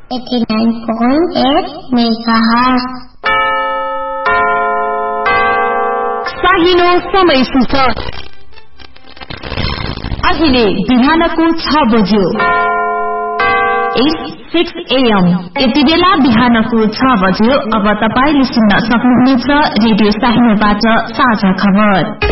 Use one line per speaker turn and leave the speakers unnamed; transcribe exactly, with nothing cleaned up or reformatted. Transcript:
eighty-nine point eight megahertz.
साहिनो समय सूचक अहिले बिहानको छ बज्यो six a m यति बेला बिहानको छ बज्यो। अब तपाईले सुन्न सक्नुहुनेछ रेडियो साहिनोबाट साझा खबर।